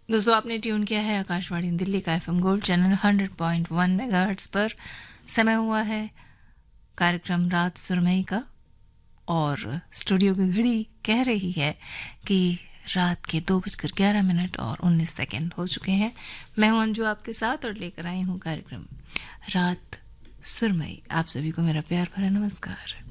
दोस्तों आपने ट्यून किया है आकाशवाणी दिल्ली का एफएम गोल्ड चैनल 100.1 मेगाहर्ट्ज पर। समय हुआ है कार्यक्रम रात सुरमई का और स्टूडियो की घड़ी कह रही है कि रात के 2:11 और 19 सेकंड हो चुके हैं। मैं हूं अंजू आपके साथ और लेकर आई हूं कार्यक्रम रात सुरमई। आप सभी को मेरा प्यार भरा नमस्कार।